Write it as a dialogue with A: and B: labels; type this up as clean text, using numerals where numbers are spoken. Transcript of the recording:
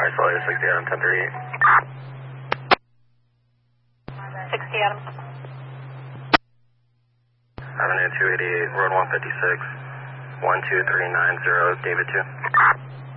A: Alright, Sully, 60 Adam, 1038.
B: 60 Adam.
A: Avenue 288, Road 156, 12390, David 2.